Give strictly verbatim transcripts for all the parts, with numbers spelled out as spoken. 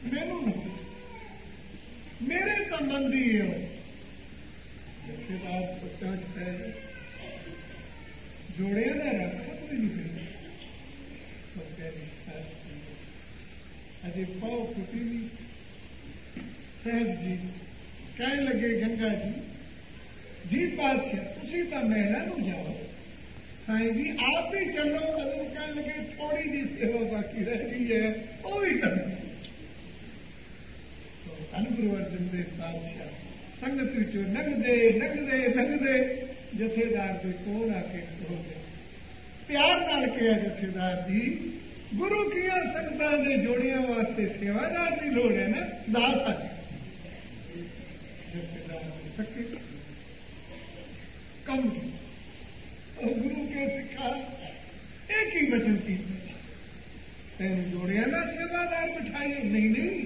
मैनू ना मेरे संबंधी हो जथेदार सोचा है जोड़े ना रखा कोई नहीं तो प्यारी अजे पाओ खुटी नहीं सहज जी कहने लगे गंगा जी जी पातशाह तुसी तो महला नू जाओ साईं जी आप ही चलो अदू कहने लगे थोड़ी जी सेवा बाकी रह गई है वो भी कर धन गुरु अर्जन देव पातशाह संगत विचों लंघदे लंघदे लंघदे जथेदार के कोल आके खड़ो गए प्यार नाल कहा जथेदार जी गुरु किया संगतां दे जोड़ियां वास्ते सेवादार की लोड़ है ना दास आ जथेदार सके कम और गुरु के सिखा एक ही वचन की तेन जोड़िया ना सेवादार बिठाइए नहीं नहीं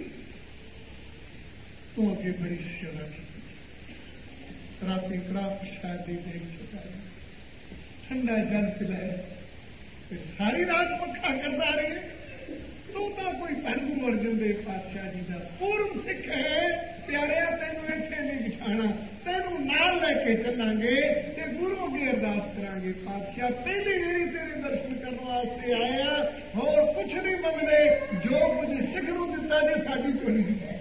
तू अगे बड़ी सेवा की राती कड़ा प्रसादी देख चुकाया ठंडा जल पिलाया फिर सारी रात पक्का करता रहे तू तो कोई धन गुरु अर्जन देव पातशाह जी का पूर्व सिख है प्यारिया तेनू इत्थे नहीं बिठाना तेनू नाल लैके चलांगे ते गुरु अगे अरदास करांगे पातशाह पहली मेरी तेरे दर्शन करने वास्ते आया होर कुछ नहीं मंगदे जो कुछ सिख नूं दिता जी साडी झोली च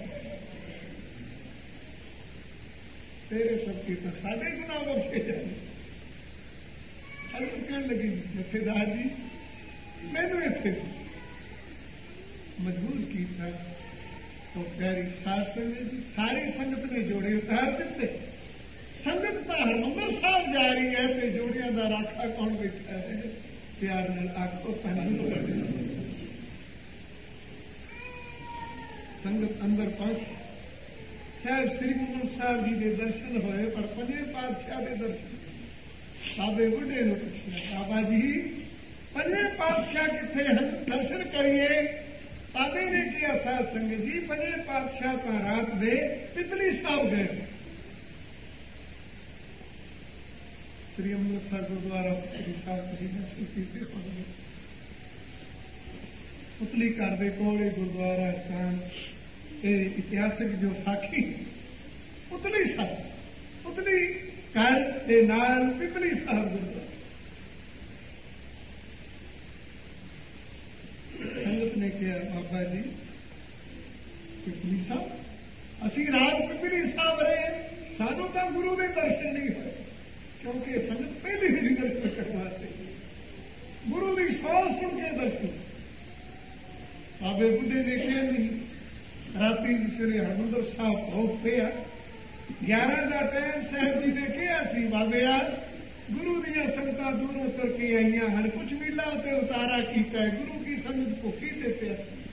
तेरे सबके तो साढ़े गुना बख्शे जाए हल कहने लगी जथेदार जी मैनू इत्थे मजबूर किया तो प्यारी साध संगत जी सारी संगत ने जोड़े उतार दिते संगत तो हरमंदर साहब जा रही है तो जोड़िया का राखा कौन बैठा है प्यार नाल आखो संगत अंदर पहुंच साहब श्री गुरु साहब जी के दर्शन होए पर पंजे पातशाह के दर्शन बाबे बुढ़े ने पूछा बाबा जी पंजे पातशाह किथे हम दर्शन करिए बाबे ने किया साध संगत जी पंजे पातशाह का रात दे पिपली साहब गए श्री अमृतसर गुरुद्वारा पिपली साहब जी दर्शन किए पुतली घर के कोल गुरुद्वारा स्थान इतिहासिक जो साखी पुतली साहब पुतली घर के नाल पिपली साहब गुरुद्वारा संगत ने कहा बाबा जी पिपली साहब असी रात पिपली साहब रहे सानू तो गुरु के दर्शन नहीं हुए क्योंकि संगत पहले ही दर्शन करवाते गुरु की सौ सुन के दर्शन बाबे बुढ़े ने कहा नहीं राती श्री हरमंदर साहब पहुंच गया ग्यारह का टाइम साहब जी ने कहा सी बाबे यार गुरु दियां संगतां दूरों करके आईयां हन कुछ मिला ते उतारा किया गुरु की संगत को की देते